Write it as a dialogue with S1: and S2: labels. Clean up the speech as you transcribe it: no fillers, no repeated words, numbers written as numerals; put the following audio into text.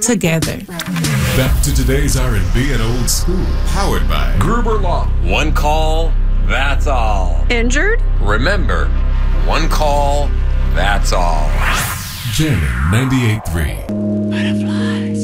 S1: together.
S2: Back to today's R&B and old school, powered by Gruber Law.
S3: One call, that's all.
S4: Injured?
S3: Remember, one call, that's all.
S2: Jamming 98.3.